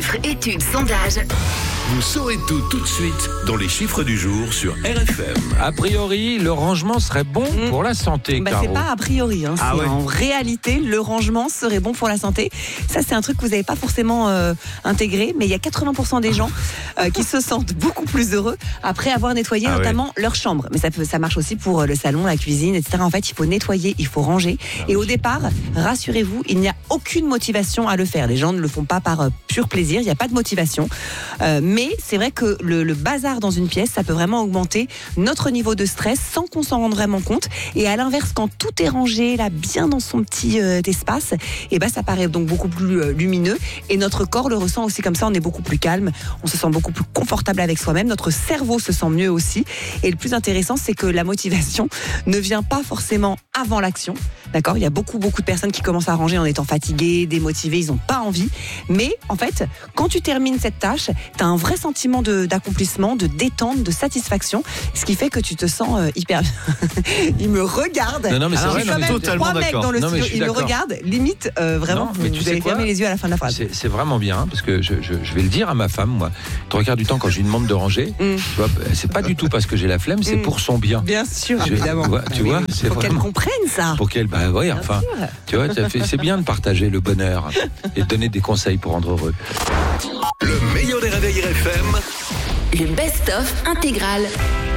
Chiffres, études, sondages. Vous saurez tout de suite dans les chiffres du jour sur RFM. A priori, le rangement serait bon pour la santé, Caro. C'est pas a priori, en réalité, le rangement serait bon pour la santé. Ça, c'est un truc que vous n'avez pas forcément intégré, mais il y a 80% des gens qui se sentent beaucoup plus heureux après avoir nettoyé notamment leur chambre. Mais ça marche aussi pour le salon, la cuisine, etc. En fait, il faut nettoyer, il faut ranger. Et au départ, rassurez-vous, il n'y a aucune motivation à le faire. Les gens ne le font pas par pur plaisir, il n'y a pas de motivation. Mais c'est vrai que le bazar dans une pièce, ça peut vraiment augmenter notre niveau de stress sans qu'on s'en rende vraiment compte. Et à l'inverse, quand tout est rangé, là, bien dans son petit espace, et ça paraît donc beaucoup plus lumineux. Et notre corps le ressent aussi comme ça, on est beaucoup plus calme, on se sent beaucoup plus confortable avec soi-même, notre cerveau se sent mieux aussi. Et le plus intéressant, c'est que la motivation ne vient pas forcément avant l'action. D'accord ? Il y a beaucoup de personnes qui commencent à ranger en étant fatiguées, démotivées, ils n'ont pas envie. Mais en fait, quand tu termines cette tâche, tu as un vrai sentiment d'accomplissement, de détente, de satisfaction, ce qui fait que tu te sens hyper bien. Il me regarde. Non, mais c'est vrai, quand même totalement 3 mecs dans le studio, ils me regardent, limite, vraiment, non, mais vous allez fermer les yeux à la fin de la phrase. C'est vraiment bien, parce que je vais le dire à ma femme, moi. 3/4 du temps, quand je lui demande de ranger, tu vois, c'est pas du tout parce que j'ai la flemme, c'est pour son bien. Bien sûr, évidemment. Tu vois, c'est pour qu'elle comprenne ça. Pour qu'elle, tu vois, c'est bien de partager le bonheur et de donner des conseils pour rendre heureux. Le meilleur des réveils RFM. Le best-of intégral.